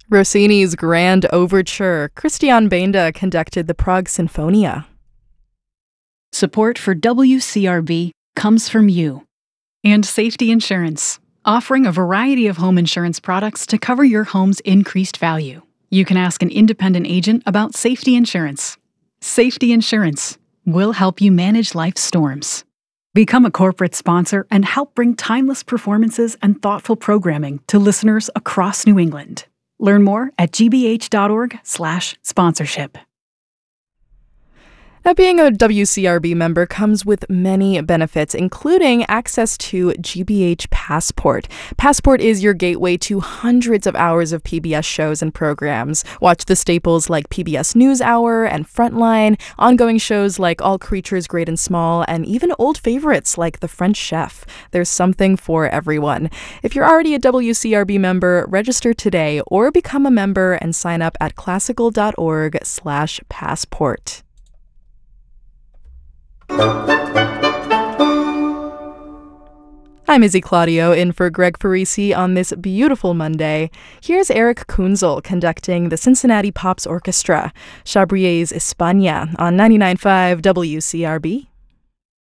Rossini's Grand Overture. Christian Benda conducted the Prague Sinfonia. Support for WCRB comes from you. And Safety Insurance, offering a variety of home insurance products to cover your home's increased value. You can ask an independent agent about safety insurance. Safety Insurance will help you manage life's storms. Become a corporate sponsor and help bring timeless performances and thoughtful programming to listeners across New England. Learn more at gbh.org/sponsorship. Now, being a WCRB member comes with many benefits, including access to GBH Passport. Passport is your gateway to hundreds of hours of PBS shows and programs. Watch the staples like PBS NewsHour and Frontline, ongoing shows like All Creatures Great and Small, and even old favorites like The French Chef. There's something for everyone. If you're already a WCRB member, register today or become a member and sign up at classical.org/passport. I'm Izzy Claudio in for Greg Parisi on this beautiful Monday. Here's Eric Kunzel conducting the Cincinnati Pops Orchestra, Chabrier's España on 99.5 WCRB.